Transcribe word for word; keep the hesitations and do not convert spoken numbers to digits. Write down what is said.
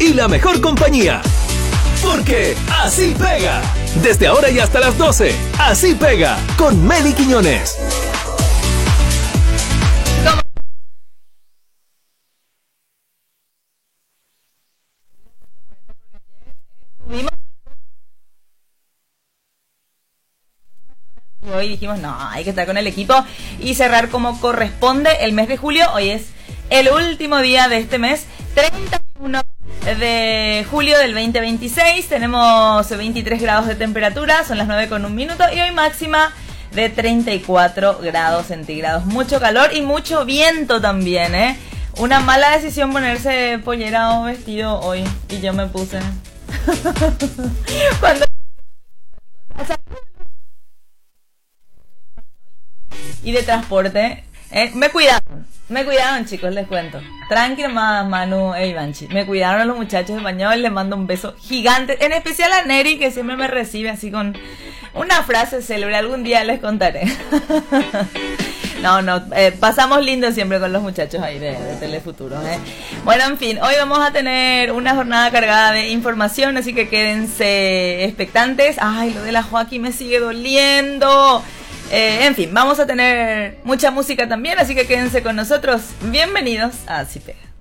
y la mejor compañía. Porque así pega. Desde ahora y hasta las doce, Así Pega, con Meli Quiñones. Hoy dijimos, no, hay que estar con el equipo y cerrar como corresponde el mes de julio. Hoy es el último día de este mes, treinta y uno de julio del veinte veintiséis. Tenemos veintitrés grados de temperatura, son las nueve con un minuto y hoy máxima de treinta y cuatro grados centígrados. Mucho calor y mucho viento también, ¿eh? Una mala decisión ponerse pollera o vestido hoy, y yo me puse. Cuando... y de transporte, eh, me cuidaron, me cuidaron chicos, les cuento. Tranqui más Manu e Ivanchi, me cuidaron los muchachos de español, les mando un beso gigante, en especial a Neri, que siempre me recibe así con una frase célebre, algún día les contaré. No, no, eh, pasamos lindo siempre con los muchachos ahí de, de Telefuturo, ¿eh? Bueno, en fin, hoy vamos a tener una jornada cargada de información, así que quédense expectantes. Ay, lo de la Joaquín me sigue doliendo. Eh, en fin, vamos a tener mucha música también, así que quédense con nosotros. Bienvenidos a Así Pega.